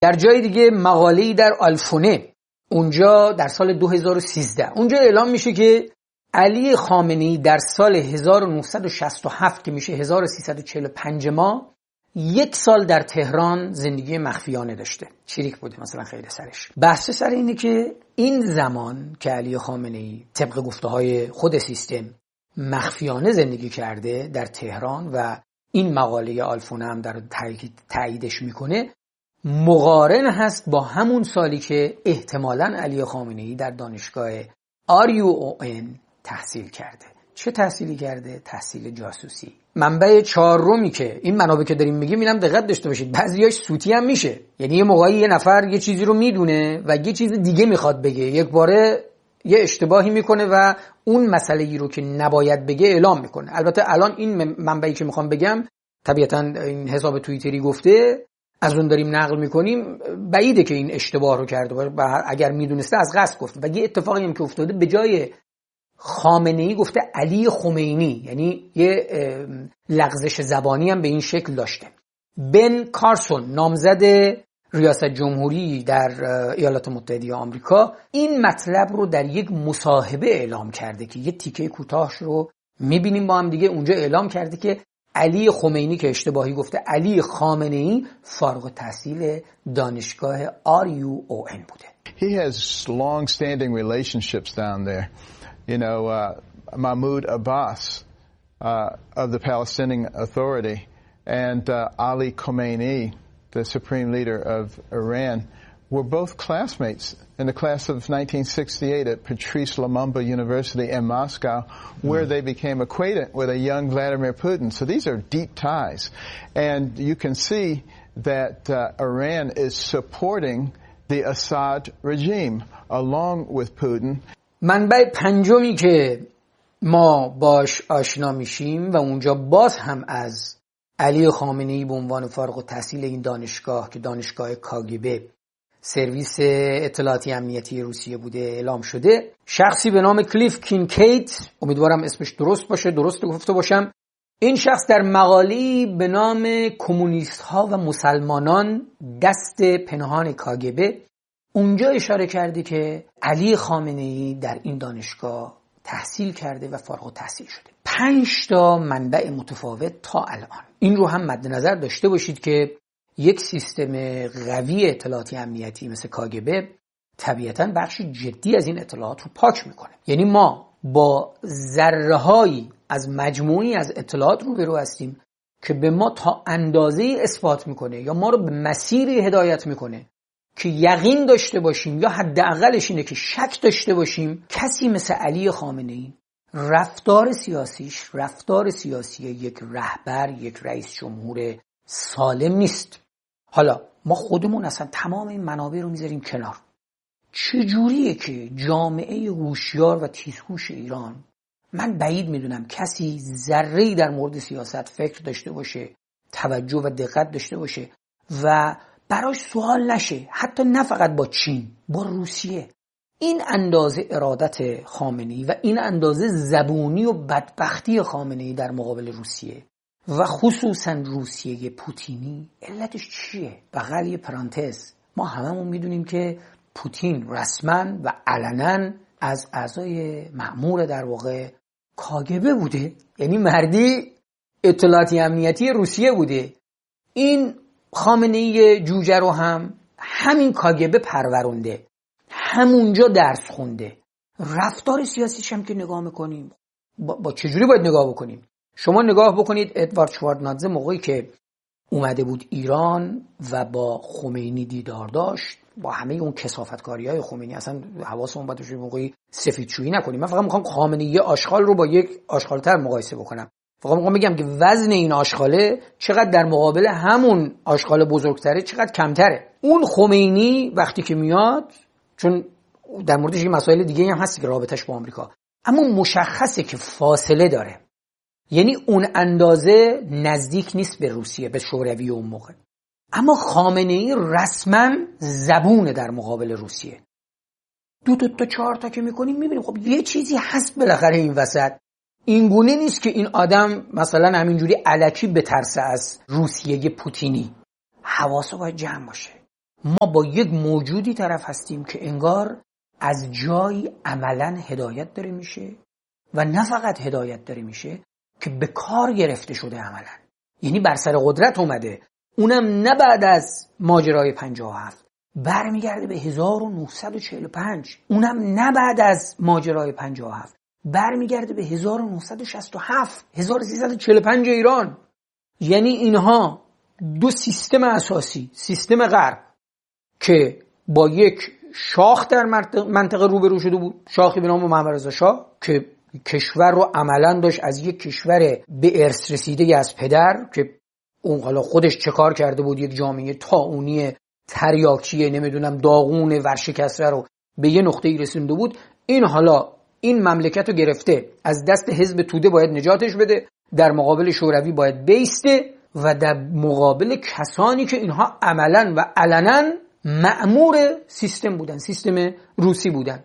در جای دیگه مقاله‌ای در آلفونه، اونجا در سال 2013 اونجا اعلام میشه که علی خامنه‌ای در سال 1967 که میشه 1345 ماه، 1 سال در تهران زندگی مخفیانه داشته. چریک بوده مثلا خیلی سرش. بحث سر اینه که این زمان که علی خامنه‌ای طبق گفته‌های خود سیستم مخفیانه زندگی کرده در تهران و این مقاله آلفونه هم در تاییدش میکنه، مقارن هست با همون سالی که احتمالاً علی خامنه‌ای در دانشگاه RUON تحصیل کرده. چه تحصیلی کرده؟ تحصیل جاسوسی. منبع چهارمی که این منابع که داریم میگیم اینم دقت داشته باشید، بعضیاش سوتی هم میشه. یعنی یه موقعی یه نفر یه چیزی رو میدونه و یه چیز دیگه میخواد بگه، یک باره یه اشتباهی میکنه و اون مسئله‌ای رو که نباید بگه اعلام میکنه. البته الان این منبعی که میخوام بگم طبیعتاً این حساب توییتری گفته، از اون داریم نقل میکنیم، بعیده که این اشتباه رو کرده باشه و اگر میدونسته از قصد گفته. و یه اتفاقی هم که افتاده، به جای خامنه‌ای گفته علی خمینی، یعنی یه لغزش زبانی هم به این شکل داشته. بن کارسون، نامزد ریاست جمهوری در ایالات متحده آمریکا، این مطلب رو در یک مصاحبه اعلام کرده که یه تیکه کوتاهش رو میبینیم با هم دیگه. اونجا اعلام کرده که علی خمینی که اشتباهی گفته علی خامنه‌ای، فارغ التحصیل دانشگاه RUON بوده. He has long-standing relationships down there. You know, Mahmoud Abbas of the Palestinian Authority and Ali Khamenei, the supreme leader of Iran, were both classmates in the class of 1968 at Patrice Lumumba University in Moscow, where they became acquainted with a young Vladimir Putin. So these are deep ties. And you can see that Iran is supporting the Assad regime along with Putin. منبع پنجمی که ما باش آشنا میشیم و اونجا باز هم از علی خامنه‌ای به عنوان فارغ التحصیل این دانشگاه که دانشگاه کاگبه، سرویس اطلاعاتی امنیتی روسیه بوده، اعلام شده. شخصی به نام کلیف کینکید، امیدوارم اسمش درست باشه، درست گفته باشم، این شخص در مقاله‌ای به نام کمونیست ها و مسلمانان، دست پنهان کاگبه، اونجا اشاره کرده که علی خامنه‌ای در این دانشگاه تحصیل کرده و فارغ التحصیل شده. 5 تا منبع متفاوت تا الان. این رو هم مد نظر داشته باشید که یک سیستم قوی اطلاعاتی امنیتی مثل کاگبه طبیعتاً بخش جدی از این اطلاعات رو پاک میکنه. یعنی ما با ذره‌هایی از مجموعی از اطلاعات روبرو هستیم که به ما تا اندازه‌ای اثبات میکنه یا ما رو به مسیری هدایت میکنه که یقین داشته باشیم یا حداقلش اینه که شک داشته باشیم کسی مثل علی خامنه‌ای رفتار سیاسی یک رهبر، یک رئیس جمهور سالم نیست. حالا ما خودمون اصلا تمام این منابع رو میذاریم کنار. چجوریه که جامعه هوشیار و تیزهوش ایران، من بعید میدونم کسی ذره‌ای در مورد سیاست فکر داشته باشه، توجه و دقت داشته باشه و براش سوال نشه، حتی نه فقط با چین، با روسیه. این اندازه ارادت خامنه‌ای و این اندازه زبونی و بدبختی خامنه‌ای در مقابل روسیه و خصوصا روسیه پوتینی، علتش چیه؟ بغل یه پرانتز، ما هممون میدونیم که پوتین رسما و علنا از اعضای مأمور در واقع کاگبه بوده، یعنی مردی اطلاعاتی امنیتی روسیه بوده. این خامنه‌ای جوجه رو هم همین کاگبه پرورونده، همونجا درس خونده. رفتار سیاسیش هم که نگاه میکنیم، با چجوری باید نگاه بکنیم؟ شما نگاه بکنید ادوارد شواردنادزه موقعی که اومده بود ایران و با خمینی دیدار داشت، با همه اون کثافتکاری‌های خمینی، اصلا حواسمون باید باشه موقعی سفیدشویی نکنیم. من فقط میخوام خامنه‌ای آشغال رو با یک آشغال‌تر مقایسه بکنم. فقط میخوام بگم که وزن این آشغاله چقدر در مقابل همون آشغال بزرگتره چقدر کمتره. اون خمینی وقتی که میاد، چون در موردش یه مسائل دیگه هم هست که رابطش با آمریکا، اما مشخصه که فاصله داره. یعنی اون اندازه نزدیک نیست به روسیه، به شوروی اون موقع. اما خامنه‌ای رسما زبونه در مقابل روسیه. 2 تا 4 تا که میکنیم میبینیم خب یه چیزی هست بالاخره این وسط. این گونه نیست که این آدم مثلا همینجوری الکی بترسه از روسیه پوتینی. حواسو باید جمع باشه. ما با یک موجودی طرف هستیم که انگار از جایی عملاً هدایت داره میشه و نه فقط هدایت داره میشه که به کار گرفته شده عملاً. یعنی بر سر قدرت اومده، اونم نه بعد از ماجرای 57، برمیگرده به 1945، اونم نه بعد از ماجرای 57، برمیگرده به 1967 1345 ایران. یعنی اینها دو سیستم اساسی، سیستم غرب که با یک شاخ در منطقه روبرو شده بود، شاخی به نام محمد رضا شاه که کشور رو عملاً داشت از یک کشور به ارث رسیده از پدر که اون حالا خودش چه کار کرده بود، یک جامعه طاعونی تریاکی نمیدونم داغون ورشکسته رو به یه نقطه‌ای رسونده بود، این حالا این مملکت رو گرفته، از دست حزب توده باید نجاتش بده، در مقابل شوروی باید بیسته و در مقابل کسانی که اینها عملاً و علناً مأمور سیستم بودن، سیستم روسی بودن.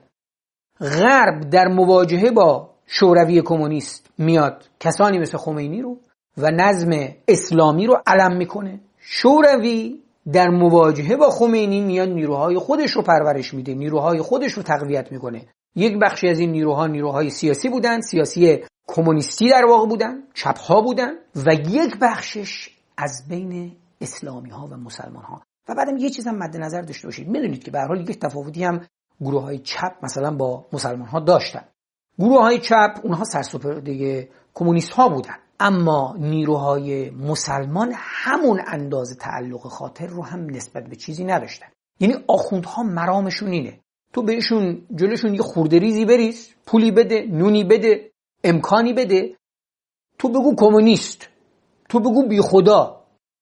غرب در مواجهه با شوروی کمونیست میاد کسانی مثل خمینی رو و نظم اسلامی رو علم میکنه. شوروی در مواجهه با خمینی میاد نیروهای خودش رو پرورش میده، نیروهای خودش رو تقویت میکنه. یک بخشی از این نیروها نیروهای سیاسی بودن، سیاسی کمونیستی در واقع بودن، چپ‌ها بودن، و یک بخشش از بین اسلامی ها و مسلمان ها. و بعدم یه چیز هم مد نظر داشته باشید، میدونید که به هر حال یک تفاوتی هم گروه های چپ مثلا با مسلمان ها داشتن. گروه های چپ اونها سرسپرده کمونیست ها بودن، اما نیروهای مسلمان همون اندازه تعلق خاطر رو هم نسبت به چیزی نداشتن. یعنی آخوندها مرامشون اینه تو بهشون جلوشون یه خورده ریزی بریز، پولی بده، نونی بده، امکانی بده، تو بگو کمونیست، تو بگو بی خدا،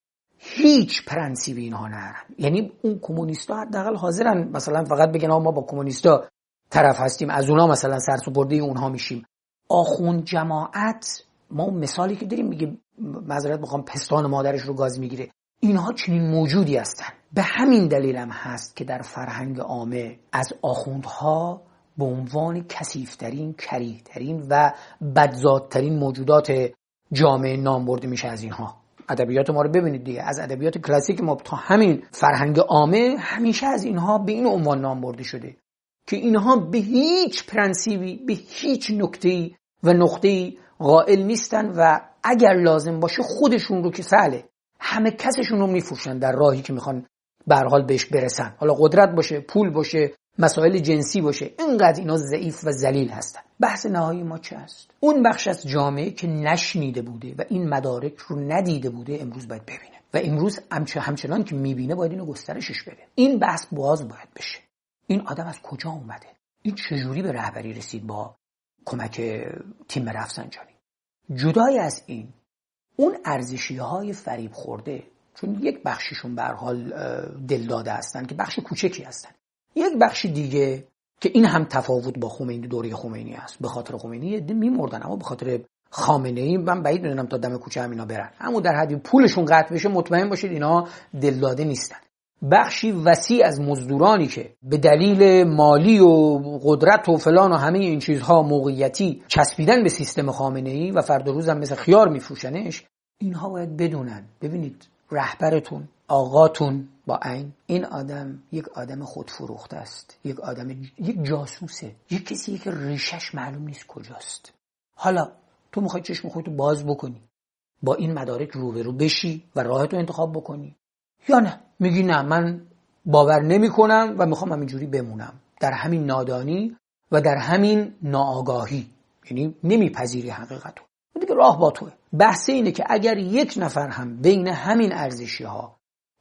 هیچ پرنسیبی اینها ندارن. یعنی اون کمونیستا حداقل حاضرن مثلا فقط بگن ما با کمونیستا طرف هستیم، از اونها مثلا سرسپرده اونها میشیم. آخوند جماعت، ما اون مثالی که داریم میگه معذرت بخوام پستان مادرش رو گاز میگیره، اینها چنین موجودی هستن. به همین دلیل هم هست که در فرهنگ عامه از آخوندها به عنوان کثیف‌ترین، کریه‌ترین و بدذات‌ترین موجودات جامعه نام برده میشه. از اینها ادبیات ما رو ببینید دیگه، از ادبیات کلاسیک ما تا همین فرهنگ عامه همیشه از اینها به این عنوان نام برده شده که اینها به هیچ پرنسیبی، به هیچ نکته‌ای و نقطه‌ای قائل نیستن و اگر لازم باشه خودشون رو که سهله همه کسشون رو میفروشن در راهی که میخوان به هر حال بهش برسن، حالا قدرت باشه، پول باشه، مسائل جنسی باشه. اینقدر اینا ضعیف و ذلیل هستن. بحث نهایی ما چه است؟ اون بخش از جامعه که نشنیده بوده و این مدارک رو ندیده بوده امروز باید ببینه و امروز همچنان که میبینه باید اینو گسترشش بده. این بحث باز باید بشه. این آدم از کجا اومده؟ این چجوری به رهبری رسید با کمک تیم رفسنجانی؟ جدای از این، اون ارزشی‌های فریب خورده، چون یک بخششون به هر حال دل داده هستن که بخش کوچکی هستن، یک بخش دیگه که این هم تفاوت با خمینی، دوره خمینی است. به خاطر خمینی عده میمردن، اما به خاطر خامنه‌ای من بعید میدونم تا دم کوچه هم اینا برن. اما در حدی پولشون قطع بشه مطمئن باشید اینا دل داده نیستن. بخشی وسیع از مزدورانی که به دلیل مالی و قدرت و فلان و همه این چیزها موقعیتی چسبیدن به سیستم خامنه‌ای و فردا روز هم مثل خیار میفروشنش، اینها باید بدونن. ببینید رهبرتون، آقاتون با این آدم یک آدم خودفروخته است، یک آدم، یک جاسوسه، یک کسی که ریشش معلوم نیست کجاست. حالا تو میخوای چشم خودتو باز بکنی، با این مدارک روبرو بشی و راهتو انتخاب بکنی، یا نه میگی نه من باور نمی کنم و میخوام همینجوری بمونم در همین نادانی و در همین ناآگاهی، یعنی نمیپذیری حقیقتو. دیگه راه با توه. بحث اینه که اگر یک نفر هم بین همین ارزشی ها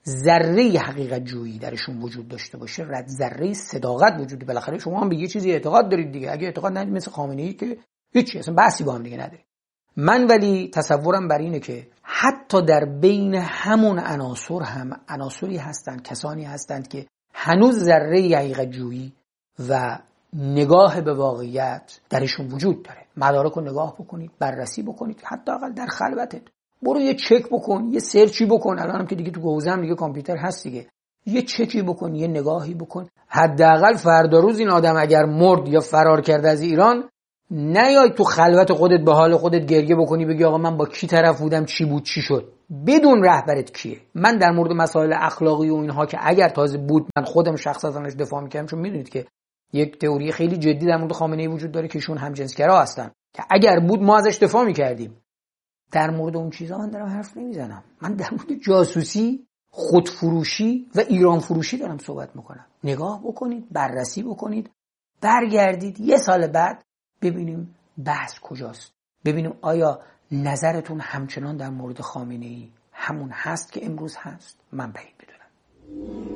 ذره حقیقت جویی درشون وجود داشته باشه، رد ذره صداقت وجود، بالاخره شما هم به یه چیزی اعتقاد دارید دیگه. اگه اعتقاد ندارید مثل خامنه‌ای که هیچی، اصلا بحثی با هم دیگه نداره. من ولی تصورم بر اینه که حتی در بین همون عناصر هم عناصری هستند، کسانی هستند که هنوز ذره حقیقت جویی و نگاه به واقعیت درشون وجود داره. مدارک رو نگاه بکنید، بررسی بکنید، حتی اقل در خلوتت برو یه چک بکن، یه سرچی بکن. الان هم که دیگه تو گوزه هم دیگه کامپیوتر هست دیگه، یه چکی بکن، یه نگاهی بکن. حداقل فردا روز این آدم اگر مرد یا فرار کرد از ایران، نیای تو خلوت خودت به حال خودت گریه بکنی بگی آقا من با کی طرف بودم، چی بود چی شد. بدون رهبرت کیه. من در مورد مسائل اخلاقی و اینها که اگر تازه بود من خودم شخصا ازش دفاع میکردم، چون میدونید که یک تئوری خیلی جدی در مورد خامنه‌ای وجود داره که ایشون همجنسگرا هستن، که اگر بود ما ازش دفاع میکردیم. در مورد اون چیزا من دارم حرف نمیزنم. من در مورد جاسوسی، خودفروشی و ایران فروشی دارم صحبت میکنم. نگاه بکنید، بررسی بکنید، برگردید یه سال بعد ببینیم بحث کجاست، ببینیم آیا نظرتون همچنان در مورد خامنه‌ای همون هست که امروز هست. من بعید بدونم.